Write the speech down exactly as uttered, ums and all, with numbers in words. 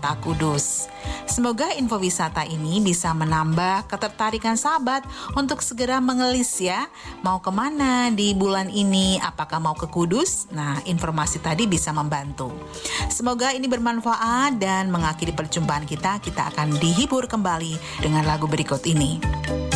kota Kudus. Semoga info wisata ini bisa menambah ketertarikan sahabat untuk segera mengelis ya. Mau kemana di bulan ini? Apakah mau ke Kudus? Nah, informasi tadi bisa membantu. Semoga ini bermanfaat dan mengakhiri perjumpaan kita. Kita akan dihibur kembali dengan lagu berikut ini.